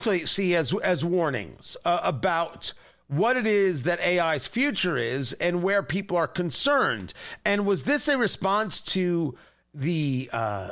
see as warnings about what it is that AI's future is and where people are concerned. And was this a response to the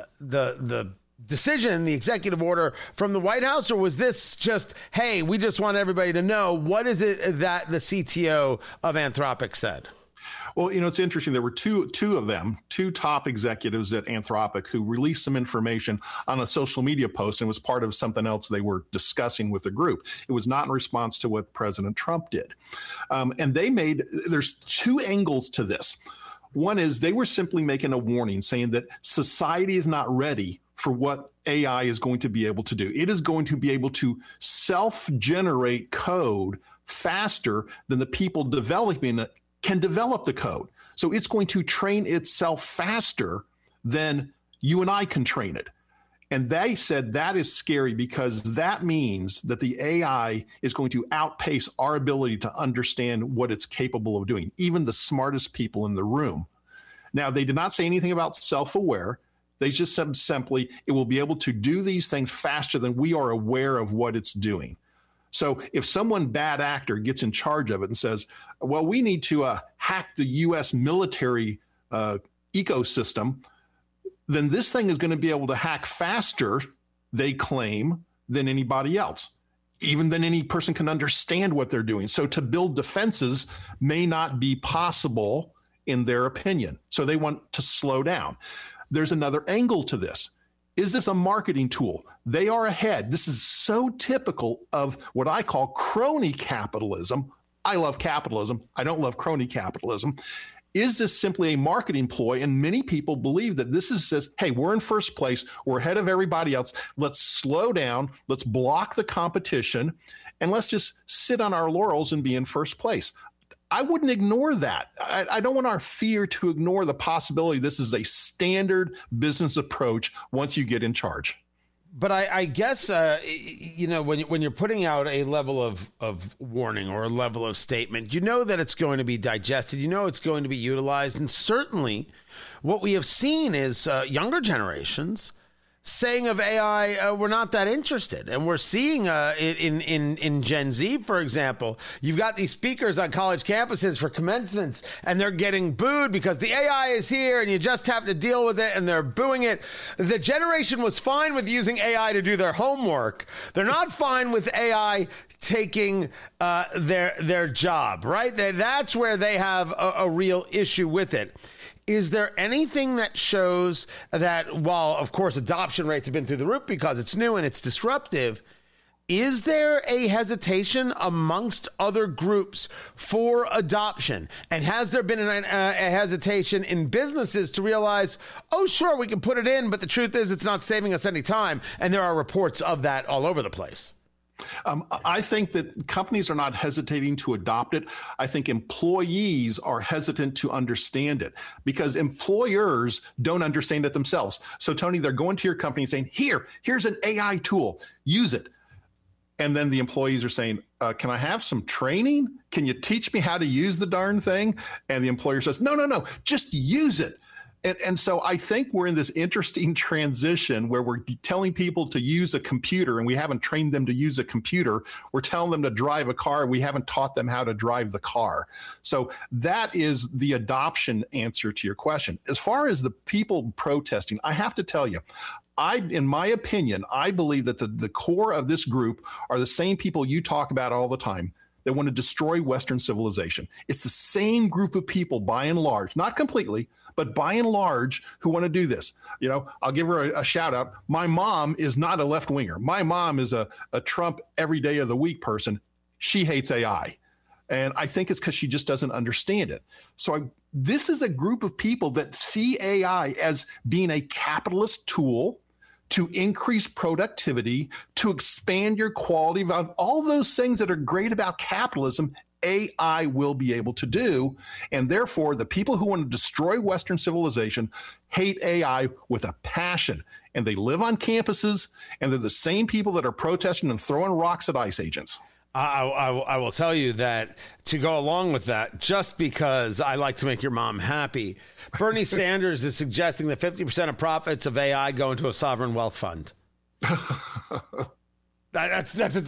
decision, the executive order from the White House, or was this just, hey, we just want everybody to know what is it that the CTO of Anthropic said? Well, it's interesting. There were two of them, two top executives at Anthropic who released some information on a social media post and was part of something else they were discussing with the group. It was not in response to what President Trump did. And there's two angles to this. One is they were simply making a warning saying that society is not ready for what AI is going to be able to do. It is going to be able to self-generate code faster than the people developing it can develop the code. So it's going to train itself faster than you and I can train it. And they said that is scary because that means that the AI is going to outpace our ability to understand what it's capable of doing, even the smartest people in the room. Now, they did not say anything about self-aware. They just said simply, it will be able to do these things faster than we are aware of what it's doing. So if someone bad actor gets in charge of it and says, well, we need to hack the U.S. military ecosystem, then this thing is going to be able to hack faster, they claim, than anybody else, even than any person can understand what they're doing. So to build defenses may not be possible in their opinion. So they want to slow down. There's another angle to this. Is this a marketing tool? They are ahead. This is so typical of what I call crony capitalism. I love capitalism. I don't love crony capitalism. Is this simply a marketing ploy? And many people believe that this says, hey, we're in first place. We're ahead of everybody else. Let's slow down. Let's block the competition. And let's just sit on our laurels and be in first place. I wouldn't ignore that. I don't want our fear to ignore the possibility this is a standard business approach once you get in charge. But I guess, when you're putting out a level of warning or a level of statement, you know that it's going to be digested. You know it's going to be utilized. And certainly what we have seen is younger generations saying of AI, we're not that interested. And we're seeing it in Gen Z, for example. You've got these speakers on college campuses for commencements, and they're getting booed because the AI is here, and you just have to deal with it, and they're booing it. The generation was fine with using AI to do their homework. They're not fine with AI taking their job, right? That's where they have a real issue with it. Is there anything that shows that while, of course, adoption rates have been through the roof because it's new and it's disruptive, is there a hesitation amongst other groups for adoption? And has there been a hesitation in businesses to realize, oh, sure, we can put it in, but the truth is it's not saving us any time? And there are reports of that all over the place. I think that companies are not hesitating to adopt it. I think employees are hesitant to understand it because employers don't understand it themselves. So, Tony, they're going to your company and saying, here's an AI tool, use it. And then the employees are saying, can I have some training? Can you teach me how to use the darn thing? And the employer says, no, just use it. And so I think we're in this interesting transition where we're telling people to use a computer and we haven't trained them to use a computer. We're telling them to drive a car. We haven't taught them how to drive the car. So that is the adoption answer to your question. As far as the people protesting, I have to tell you, in my opinion, I believe that the core of this group are the same people you talk about all the time. They want to destroy Western civilization. It's the same group of people, by and large, not completely, but by and large, who want to do this. I'll give her a shout out. My mom is not a left winger. My mom is a Trump every day of the week person. She hates AI. And I think it's because she just doesn't understand it. So this is a group of people that see AI as being a capitalist tool to increase productivity, to expand your quality of all those things that are great about capitalism. AI will be able to do. And therefore, the people who want to destroy Western civilization hate AI with a passion. And they live on campuses, and they're the same people that are protesting and throwing rocks at ICE agents. I will tell you that to go along with that, just because I like to make your mom happy, Bernie Sanders is suggesting that 50% of profits of AI go into a sovereign wealth fund. That's a